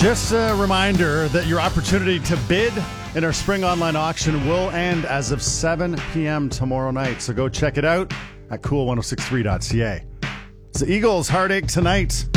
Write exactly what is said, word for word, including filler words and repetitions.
Just a reminder that your opportunity to bid in our spring online auction will end as of seven p.m. tomorrow night. So go check it out at cool ten sixty-three dot c a. It's the Eagles' Heartache tonight.